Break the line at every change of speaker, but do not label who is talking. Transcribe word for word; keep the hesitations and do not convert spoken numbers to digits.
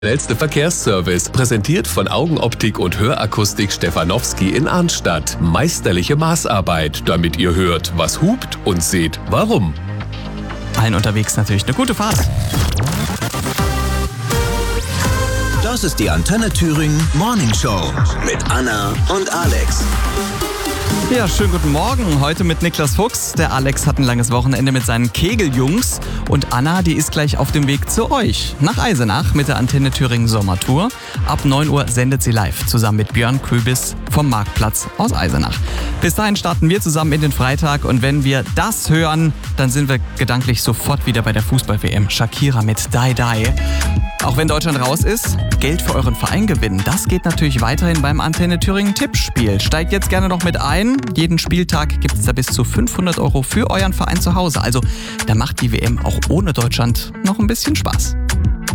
Schnellste Verkehrsservice, präsentiert von Augenoptik und Hörakustik Stefanowski in Arnstadt. Meisterliche Maßarbeit, damit ihr hört, was hupt und seht, warum.
Allen unterwegs natürlich eine gute Fahrt.
Das ist die Antenne Thüringen Morning Show mit Anna und Alex.
Ja, schönen guten Morgen. Heute mit Niklas Fuchs. Der Alex hat ein langes Wochenende mit seinen Kegeljungs. Und Anna, die ist gleich auf dem Weg zu euch. Nach Eisenach mit der Antenne Thüringen Sommertour. Ab neun Uhr sendet sie live zusammen mit Björn Köbis vom Marktplatz aus Eisenach. Bis dahin starten wir zusammen in den Freitag. Und wenn wir das hören, dann sind wir gedanklich sofort wieder bei der Fußball-W M. Shakira mit Die Die. Auch wenn Deutschland raus ist, Geld für euren Verein gewinnen. Das geht natürlich weiterhin beim Antenne Thüringen Tippspiel. Steigt jetzt gerne noch mit ein. Jeden Spieltag gibt es da bis zu fünfhundert Euro für euren Verein zu Hause. Also da macht die W M auch ohne Deutschland noch ein bisschen Spaß.